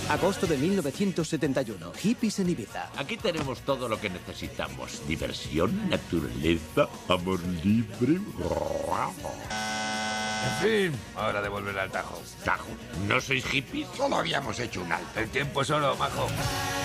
Agosto de 1971. Hippies en Ibiza. Aquí tenemos todo lo que necesitamos. Diversión, naturaleza, amor libre. En fin, hora de volver al Tajo. Tajo, ¿no sois hippies? Solo habíamos hecho un alto. El tiempo es oro, majo.